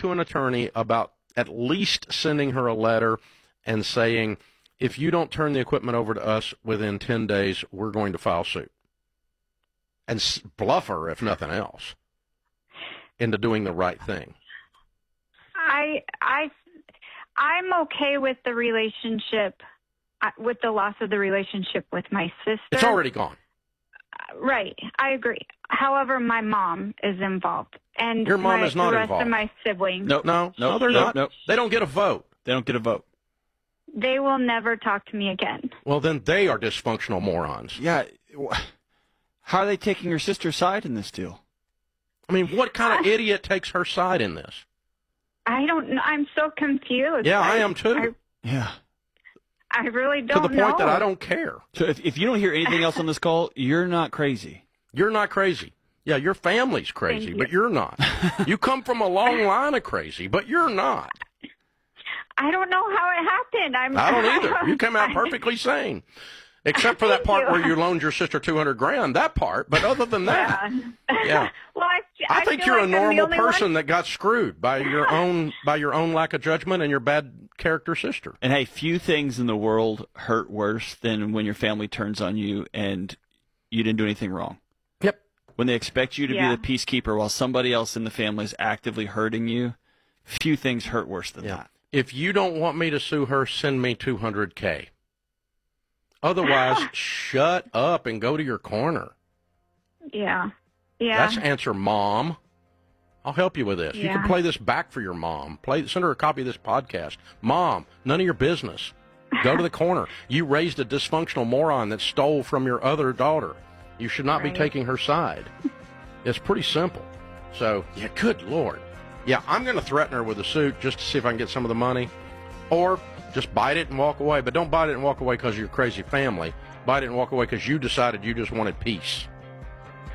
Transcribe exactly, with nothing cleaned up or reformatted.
to an attorney about at least sending her a letter and saying, if you don't turn the equipment over to us within ten days, we're going to file suit. And bluff her, if nothing else, into doing the right thing. I, I, I'm okay with the relationship, with the loss of the relationship with my sister. It's already gone. Right. I agree. However, my mom is involved. And your mom my, is not the rest involved. of my siblings. No, no, no, Nope, they're nope, not. nope. They don't get a vote. They don't get a vote. They will never talk to me again. Well, then they are dysfunctional morons. Yeah. How are they taking your sister's side in this deal? I mean, what kind of I, idiot takes her side in this? I don't know. I'm so confused. Yeah, I, I am too. I, yeah. I really don't know. To the point know. that I don't care. So if, if you don't hear anything else on this call, you're not crazy. You're not crazy. Yeah, your family's crazy, you. but you're not. You come from a long line of crazy, but you're not. I don't know how it happened. I'm, I don't either. You came out perfectly sane. Except for that part you. where you loaned your sister two hundred grand, that part. But other than that, yeah. yeah. Well, I, I, I think feel you're like a normal I'm the only person one. that got screwed by your own by your own lack of judgment and your bad character sister. And hey, few things in the world hurt worse than when your family turns on you and you didn't do anything wrong. Yep. When they expect you to Yeah. be the peacekeeper while somebody else in the family is actively hurting you, few things hurt worse than Yeah. that. If you don't want me to sue her, send me two hundred K. Otherwise, shut up and go to your corner. Yeah. Yeah. That's answer, Mom. I'll help you with this. You Yeah. can play this back for your mom. Play, send her a copy of this podcast. Mom, none of your business. Go to the corner. You raised a dysfunctional moron that stole from your other daughter. You should not Right. be taking her side. It's pretty simple. So, yeah, good Lord. Yeah, I'm going to threaten her with a suit just to see if I can get some of the money. Or just bite it and walk away. But don't bite it and walk away because of your crazy family. Bite it and walk away because you decided you just wanted peace.